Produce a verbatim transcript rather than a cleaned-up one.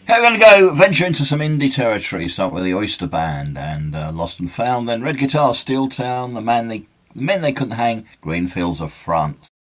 Okay, we're going to go venture into some indie territory. Start with the Oyster Band and uh, Lost and Found, then Red Guitar, Steel Town, The Man They, the Men They Couldn't Hang, Green Fields of France.